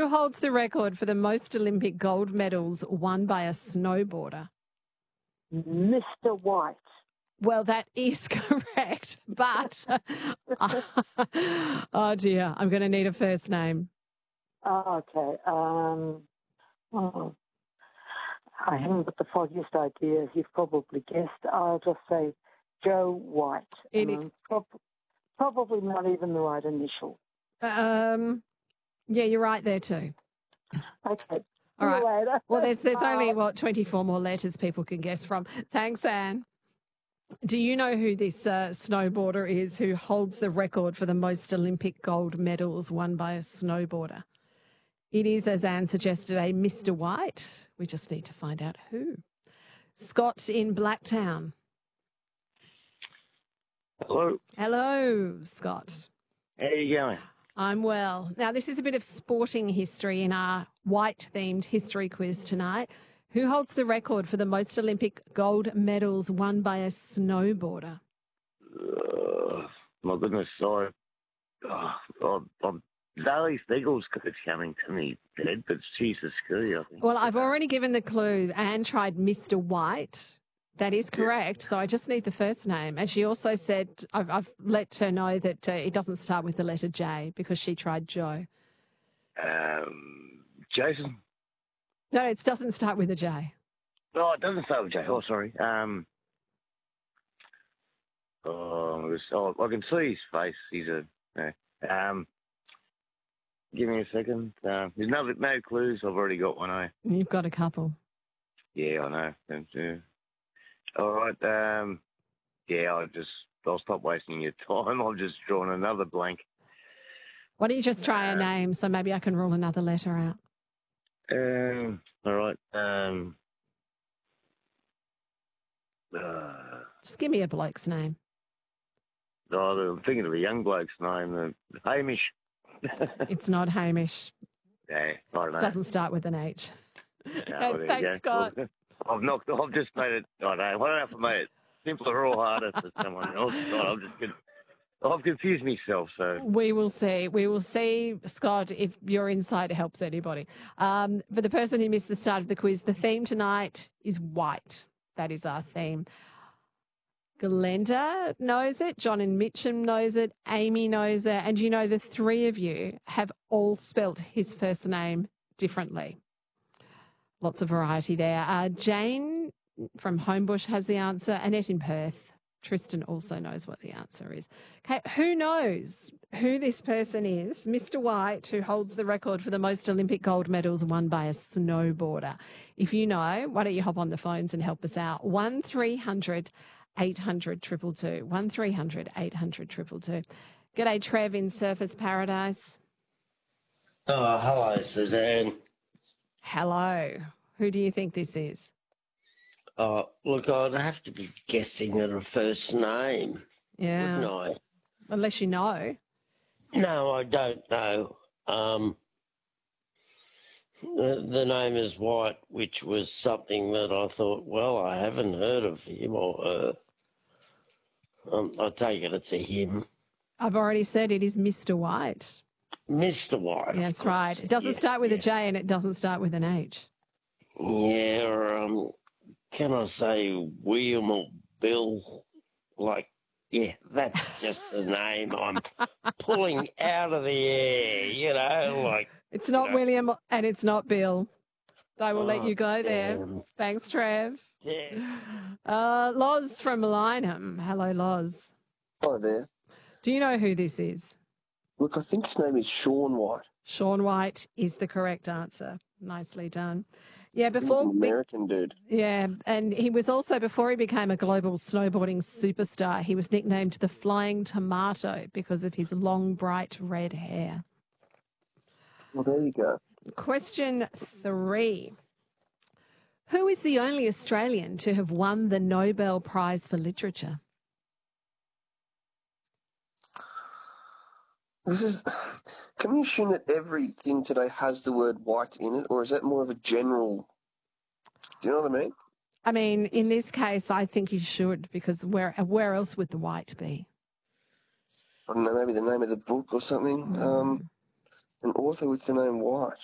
Who holds the record for the most Olympic gold medals won by a snowboarder? Mr. White. Well, that is correct, but oh dear, I'm going to need a first name. Oh, okay. I haven't got the foggiest idea. You've probably guessed. I'll just say Joe White. Probably not even the right initial. Yeah, you're right there too. Okay. All right. See you later. Well, there's only 24 more letters people can guess from. Thanks, Anne. Do you know who this snowboarder is who holds the record for the most Olympic gold medals won by a snowboarder? It is, as Anne suggested, a Mr. White. We just need to find out who. Scott in Blacktown. Hello. Hello, Scott. How are you going? I'm well. Now, this is a bit of sporting history in our white-themed history quiz tonight. Who holds the record for the most Olympic gold medals won by a snowboarder? My goodness, Daly Steagall's coming to me, Ed, but she's a screw, I think. Well, I've already given the clue. Anne tried Mr. White. That is correct. So I just need the first name. And she also said, I've let her know that it doesn't start with the letter J because she tried Joe. Jason? No, it doesn't start with a J. Oh, it doesn't start with J. Oh, sorry. I can see his face. He's give me a second. There's no clues. I've already got one, eh? You've got a couple. Yeah, I know. All right. I'll stop wasting your time. I've just drawn another blank. Why don't you just try a name so maybe I can rule another letter out? All right. Just give me a bloke's name. I'm thinking of a young bloke's name, Hamish. It's not Hamish. Yeah, I don't know. Doesn't start with an H. No, Thanks, Scott. I've just made it. I don't know if I made it simpler or harder for someone else. I've confused myself. So we will see. We will see, Scott, if your insight helps anybody. For the person who missed the start of the quiz, the theme tonight is white. That is our theme. Glenda knows it. John and Mitchum knows it. Amy knows it. And you know, the three of you have all spelt his first name differently. Lots of variety there. Jane from Homebush has the answer. Annette in Perth. Tristan also knows what the answer is. Okay, who knows who this person is? Mr. White, who holds the record for the most Olympic gold medals won by a snowboarder. If you know, why don't you hop on the phones and help us out? 1300 800 222. 1300 800 222. G'day, Trev in Surfers Paradise. Oh, hello, Suzanne. Hello. Who do you think this is? Look, I'd have to be guessing at a first name, Yeah. wouldn't I? Unless you know. No, I don't know. The name is White, which was something that I thought, well, I haven't heard of him or her. I take it's a him. I've already said it is Mr. White. Mr. White. That's right. It doesn't start with a J and it doesn't start with an H. Yeah, can I say William or Bill? That's just the name I'm pulling out of the air, It's not William and it's not Bill. I will let you go there. Damn. Thanks, Trev. Yeah. Loz from Lyneham. Hello, Loz. Hi there. Do you know who this is? Look, I think his name is Sean White. Sean White is the correct answer. Nicely done. Yeah, He's an American dude. Yeah, and he was also, before he became a global snowboarding superstar, he was nicknamed the Flying Tomato because of his long, bright red hair. Well, there you go. Question 3. Who is the only Australian to have won the Nobel Prize for Literature? Can we assume that everything today has the word white in it, or is that more of a general, do you know what I mean? I mean, in this case, I think you should, because where else would the white be? I don't know, maybe the name of the book or something. An author with the name White.